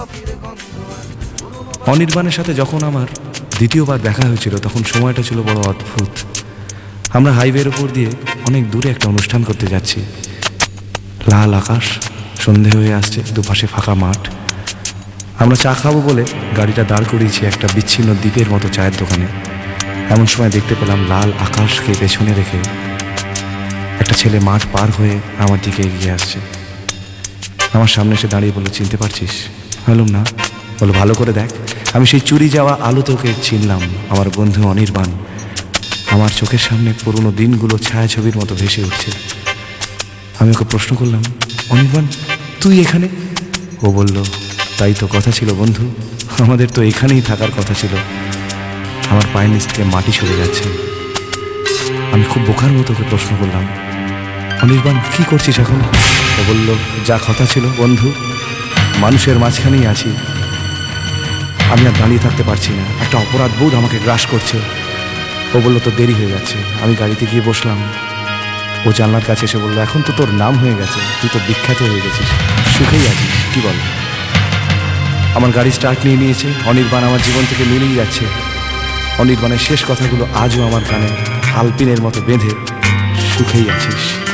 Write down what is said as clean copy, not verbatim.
অনির্বাণের সাথে যখন আমার দ্বিতীয়বার দেখা হয়েছিল তখন সময়টা ছিল বড় অদ্ভুত। আমরা হাইওয়ের উপর দিয়ে অনেক দূরে একটা অনুষ্ঠান করতে যাচ্ছি। লাল আকাশ, সন্ধে হয়ে আসছে, দুপাশে ফাঁকা মাঠ। আমরা চা খাবো বলে গাড়িটা দাঁড় করিয়েছি একটা বিচ্ছিন্ন দ্বীপের মতো চায়ের দোকানে। এমন সময় দেখতে পেলাম লাল আকাশকে পেছনে রেখে একটা ছেলে মাঠ পার হয়ে আমার দিকে এগিয়ে আসছে। আমার সামনে এসে দাঁড়িয়ে বলল, চিনতে পারছিস? বললাম না। বলো, ভালো করে দেখ। আমি সেই চুরি যাওয়া আলোতে ওকে চিনলাম, আমার বন্ধু অনির্বাণ। আমার চোখের সামনে পুরনো দিনগুলো ছায়াছবির মতো ভেসে উঠছে। আমি ওকে প্রশ্ন করলাম, অনির্বাণ তুই এখানে? ও বলল, তাই তো কথা ছিল বন্ধু, আমাদের তো এখানেই থাকার কথা ছিল। আমার পায়ের নিচ থেকে মাটি সরে যাচ্ছে। আমি খুব বোকার মতো ওকে প্রশ্ন করলাম, অনির্বাণ কি করছিস এখন? ও বলল, যা কথা ছিল বন্ধু, মানুষের মাঝখানেই আছি। আমি আর দাঁড়িয়ে থাকতে পারছি না, একটা অপরাধ বোধ আমাকে গ্রাস করছে। ও বলল, তো দেরি হয়ে যাচ্ছে। আমি গাড়িতে গিয়ে বসলাম। ও জানলার কাছে এসে বলল, এখন তো তোর নাম হয়ে গেছে, তুই তো বিখ্যাত হয়ে গেছিস, সুখেই আছিস, কি বল? আমার গাড়ি স্টার্ট নিয়ে নিয়েছে। অনির্বাণ আমার জীবন থেকে মিলিয়ে যাচ্ছে। অনির্বাণের শেষ কথাগুলো আজও আমার কানে আলপিনের মতো বেঁধে, সুখেই আছিস।